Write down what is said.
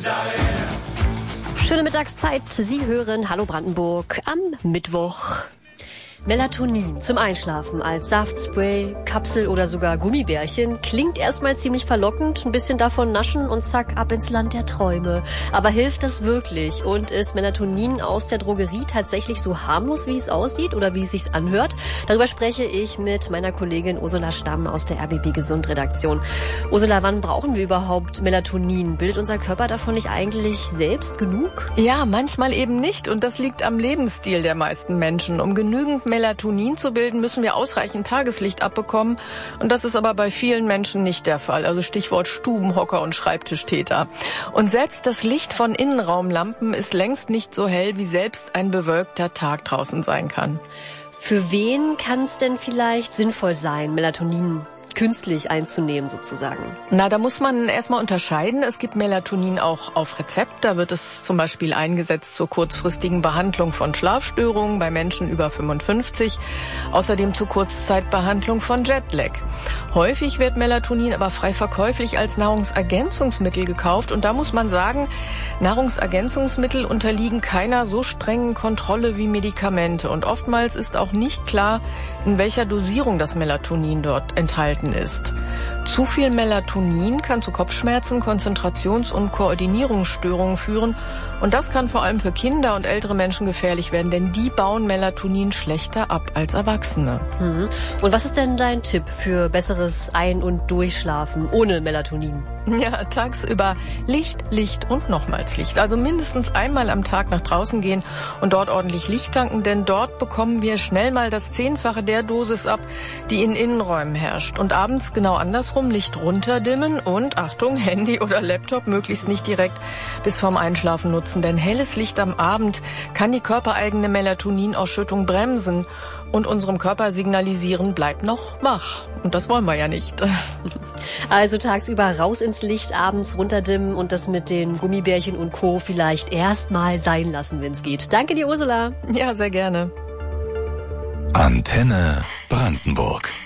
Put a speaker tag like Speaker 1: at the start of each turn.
Speaker 1: Schöne Mittagszeit. Sie hören Hallo Brandenburg am Mittwoch. Melatonin zum Einschlafen als Saftspray, Kapsel oder sogar Gummibärchen klingt erstmal ziemlich verlockend. Ein bisschen davon naschen und zack, ab ins Land der Träume. Aber hilft das wirklich? Und ist Melatonin aus der Drogerie tatsächlich so harmlos, wie es aussieht oder wie es sich anhört? Darüber spreche ich mit meiner Kollegin Ursula Stamm aus der RBB Gesund Redaktion. Ursula, wann brauchen wir überhaupt Melatonin? Bildet unser Körper davon nicht eigentlich selbst genug?
Speaker 2: Ja, manchmal eben nicht. Und das liegt am Lebensstil der meisten Menschen. Um genügend Melatonin zu bilden, müssen wir ausreichend Tageslicht abbekommen. Und das ist aber bei vielen Menschen nicht der Fall. Also Stichwort Stubenhocker und Schreibtischtäter. Und selbst das Licht von Innenraumlampen ist längst nicht so hell, wie selbst ein bewölkter Tag draußen sein kann.
Speaker 1: Für wen kann es denn vielleicht sinnvoll sein, Melatonin künstlich einzunehmen sozusagen?
Speaker 2: Na, da muss man erstmal unterscheiden. Es gibt Melatonin auch auf Rezept. Da wird es zum Beispiel eingesetzt zur kurzfristigen Behandlung von Schlafstörungen bei Menschen über 55. Außerdem zur Kurzzeitbehandlung von Jetlag. Häufig wird Melatonin aber frei verkäuflich als Nahrungsergänzungsmittel gekauft. Und da muss man sagen, Nahrungsergänzungsmittel unterliegen keiner so strengen Kontrolle wie Medikamente. Und oftmals ist auch nicht klar, in welcher Dosierung das Melatonin dort enthalten ist. Zu viel Melatonin kann zu Kopfschmerzen, Konzentrations- und Koordinierungsstörungen führen. Und das kann vor allem für Kinder und ältere Menschen gefährlich werden, denn die bauen Melatonin schlechter ab als Erwachsene.
Speaker 1: Und was ist denn dein Tipp für besseres Ein- und Durchschlafen ohne Melatonin?
Speaker 2: Ja, tagsüber Licht, Licht und nochmals Licht. Also mindestens einmal am Tag nach draußen gehen und dort ordentlich Licht tanken, denn dort bekommen wir schnell mal das 10-fache der Dosis ab, die in Innenräumen herrscht. Und abends genau andersrum, Licht runterdimmen und, Achtung, Handy oder Laptop möglichst nicht direkt bis vorm Einschlafen nutzen, denn helles Licht am Abend kann die körpereigene Melatoninausschüttung bremsen und unserem Körper signalisieren, bleib noch wach. Und das wollen wir ja nicht.
Speaker 1: Also tagsüber raus ins Licht, abends runterdimmen und das mit den Gummibärchen und Co. vielleicht erstmal sein lassen, wenn es geht. Danke dir, Ursula.
Speaker 2: Ja, sehr gerne.
Speaker 3: Antenne Brandenburg.